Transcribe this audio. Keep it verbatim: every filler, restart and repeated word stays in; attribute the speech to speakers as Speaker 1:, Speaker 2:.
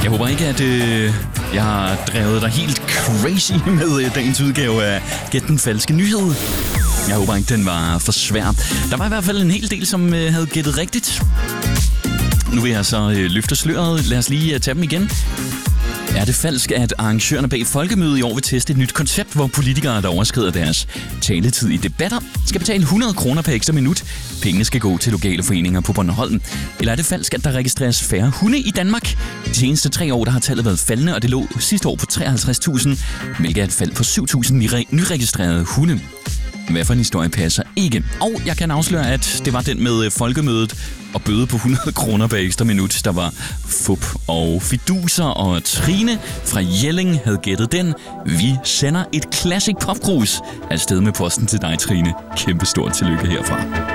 Speaker 1: Jeg håber ikke, at øh, jeg har drevet dig helt crazy med øh, dagens udgave af Gæt den falske nyhed. Jeg håber ikke, den var for svær. Der var i hvert fald en hel del, som øh, havde gættet rigtigt. Nu vil jeg så øh, løfte sløret. Lad os lige øh, tage dem igen. Er det falsk, at arrangørerne bag Folkemødet i år vil teste et nyt koncept, hvor politikere, der overskrider deres taletid i debatter, skal betale hundrede kroner per ekstra minut? Pengene skal gå til lokale foreninger på Bornholm. Eller er det falsk, at der registreres færre hunde i Danmark? De seneste tre år der har tallet været faldende, og det lå sidste år på treoghalvtreds tusind, hvilket er et fald på syv tusind nyregistrerede hunde. Hvad for en historie passer ikke? Og jeg kan afsløre, at det var den med Folkemødet og bøde på hundrede kroner per ekstra minut. Der var fup og fiduser, og Trine fra Jelling havde gættet den. Vi sender et classic popgrus afsted med posten til dig, Trine. Kæmpe stort tillykke herfra.